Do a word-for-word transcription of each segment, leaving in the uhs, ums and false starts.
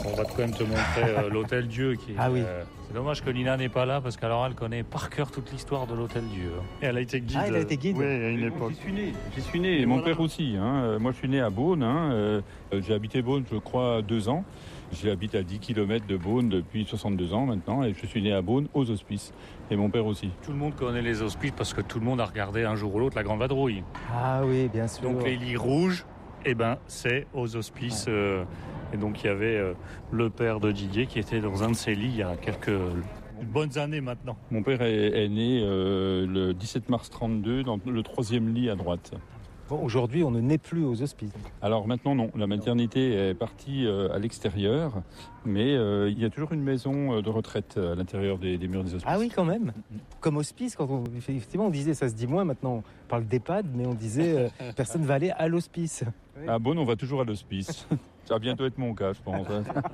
On va quand même te montrer euh, l'Hôtel Dieu. Qui est, ah oui. Euh, c'est dommage que Nina n'est pas là parce qu'alors elle connaît par cœur toute l'histoire de l'Hôtel Dieu. Et elle a été guide. Ah, elle a été guide. Oui, à une Et époque. donc, J'y suis né, j'y suis né, et mon voilà. père aussi. Hein. Moi, je suis né à Beaune. Hein. Euh, j'ai habité Beaune, je crois, deux ans. J'habite à dix kilomètres de Beaune depuis soixante-deux ans maintenant, et je suis né à Beaune, aux Hospices. Et mon père aussi. Tout le monde connaît les Hospices parce que tout le monde a regardé un jour ou l'autre la Grande Vadrouille. Ah oui, bien sûr. Donc les lits rouges, eh ben, c'est aux Hospices. Ouais. Euh, et donc il y avait euh, le père de Didier qui était dans un de ces lits il y a quelques bonnes années maintenant. Mon père est, est né euh, le dix-sept mars trente-deux dans le troisième lit à droite. Bon, aujourd'hui, on ne naît plus aux Hospices. Alors maintenant, non. La maternité est partie euh, à l'extérieur, mais euh, il y a toujours une maison de retraite à l'intérieur des, des murs des Hospices. Ah oui, quand même. Comme hospice, quand on, effectivement, on disait, ça se dit moins, maintenant on parle d'EHPAD, mais on disait, euh, personne ne va aller à l'hospice. À Beaune, on va toujours à l'hospice. Ça va bientôt être mon cas, je pense.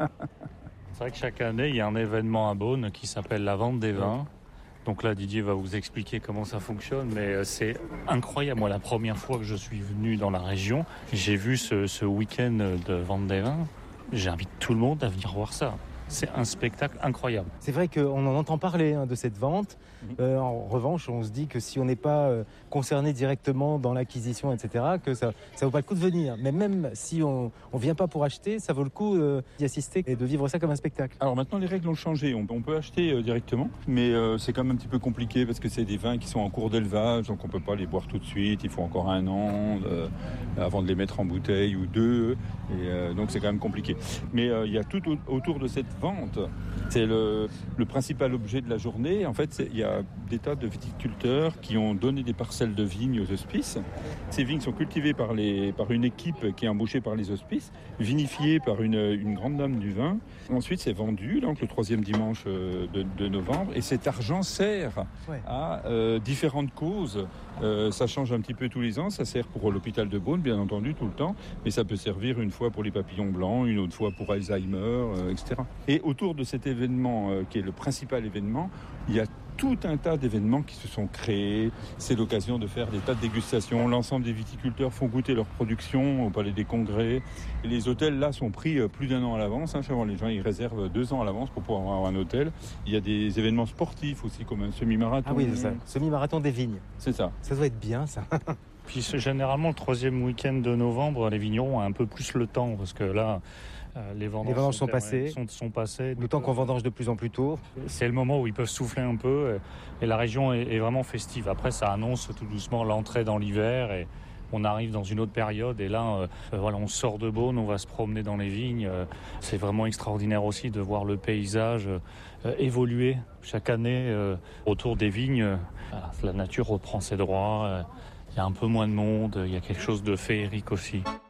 C'est vrai que chaque année, il y a un événement à Beaune qui s'appelle la vente des vins. Donc là, Didier va vous expliquer comment ça fonctionne, mais c'est incroyable. Moi, la première fois que je suis venu dans la région, j'ai vu ce, ce week-end de vente des vins. J'invite tout le monde à venir voir ça. C'est un spectacle incroyable. C'est vrai qu'on en entend parler hein, de cette vente. Euh, en revanche, on se dit que si on n'est pas euh, concerné directement dans l'acquisition, et cetera, que ça ça vaut pas le coup de venir. Mais même si on on vient pas pour acheter, ça vaut le coup euh, d'y assister et de vivre ça comme un spectacle. Alors maintenant, les règles ont changé. On, on peut acheter euh, directement, mais euh, c'est quand même un petit peu compliqué parce que c'est des vins qui sont en cours d'élevage, donc on peut pas les boire tout de suite. Il faut encore un an euh, avant de les mettre en bouteille ou deux, et euh, donc c'est quand même compliqué. Mais euh, il y a tout au, autour de cette vente. C'est le, le principal objet de la journée. En fait, il y a des tas de viticulteurs qui ont donné des parcelles de vignes aux Hospices. Ces vignes sont cultivées par, les, par une équipe qui est embauchée par les Hospices, vinifiées par une, une grande dame du vin. Ensuite, c'est vendu, donc le troisième dimanche de, de novembre, et cet argent sert ouais. à euh, différentes causes. Euh, ça change un petit peu tous les ans. Ça sert pour l'hôpital de Beaune, bien entendu, tout le temps, mais ça peut servir une fois pour les papillons blancs, une autre fois pour Alzheimer, euh, et cetera. Et autour de cet événement, euh, qui est le principal événement, il y a tout un tas d'événements qui se sont créés. C'est l'occasion de faire des tas de dégustations. L'ensemble des viticulteurs font goûter leur production au Palais des Congrès. Et les hôtels, là, sont pris plus d'un an à l'avance. Hein. Les gens, ils réservent deux ans à l'avance pour pouvoir avoir un hôtel. Il y a des événements sportifs aussi, comme un semi-marathon. Ah oui, c'est ça. Semi-marathon des vignes. C'est ça. Ça doit être bien, ça. Puis généralement, le troisième week-end de novembre, les vignerons ont un peu plus le temps, parce que là, euh, les vendanges, les vendanges sont, sont, passées. Sont, sont passées. D'autant qu'on vendange de plus en plus tôt. C'est le moment où ils peuvent souffler un peu, et, et la région est, est vraiment festive. Après, ça annonce tout doucement l'entrée dans l'hiver, et on arrive dans une autre période, et là, euh, voilà, on sort de Beaune, on va se promener dans les vignes. C'est vraiment extraordinaire aussi de voir le paysage euh, évoluer chaque année euh, autour des vignes. Voilà, la nature reprend ses droits. Euh, Il y a un peu moins de monde, il y a quelque chose de féerique aussi.